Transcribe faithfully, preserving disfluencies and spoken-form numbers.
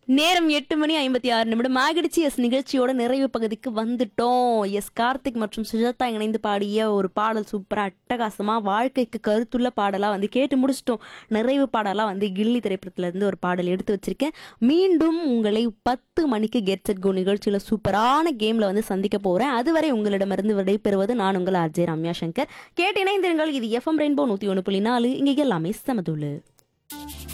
நேரம் எட்டு மணி ஐம்பத்தி ஆறு நிமிடம் ஆகிடுச்சு. எஸ் நிகழ்ச்சியோட நிறைவு பகுதிக்கு வந்துட்டோம். எஸ் கார்த்திக் மற்றும் சுஜாதா இணைந்து பாடிய ஒரு பாடல் சூப்பரா அட்டகாசமா வாழ்க்கைக்கு கருத்துள்ள பாடலா வந்து கேட்டு முடிச்சிட்டோம். நிறைவு பாடலா வந்து கில்லி திரைப்படத்துல இருந்து ஒரு பாடல் எடுத்து வச்சிருக்கேன். மீண்டும் உங்களை பத்து மணிக்கு கெட் செட் கோ நிகழ்ச்சியில சூப்பரான கேம்ல வந்து சந்திக்க போறேன். அதுவரை உங்களிடமிருந்து விடைபெறுவது நான் உங்கள் அஜய் ரம்யா சங்கர். கேட்டு இணைந்திருங்கள். இது எஃப்எம் ரெயின்போ நூத்தி ஒன்று புள்ளி நாலு. இங்க எல்லாமே சமதுள்ளு.